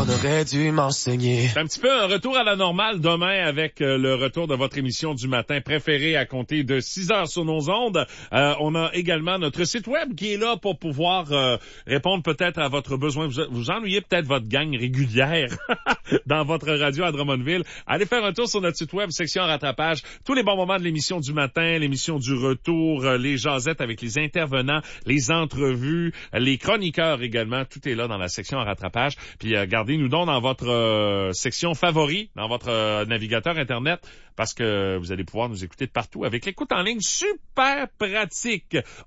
On aurait dû m'enseigner. C'est un petit peu un retour à la normale demain avec le retour de votre émission du matin préférée à compter de 6 heures sur nos ondes. On a également notre site web qui est là pour pouvoir répondre peut-être à votre besoin. Vous ennuyez peut-être votre gang régulière dans votre radio à Drummondville. Allez faire un tour sur notre site web, section rattrapage. Tous les bons moments de l'émission du matin, l'émission du retour, les jasettes avec les intervenants, les entrevues, les chroniqueurs également. Tout est là dans la section rattrapage. Puis gardez-nous donc dans votre section favori, dans votre navigateur Internet, parce que vous allez pouvoir nous écouter de partout avec l'écoute en ligne super pratique.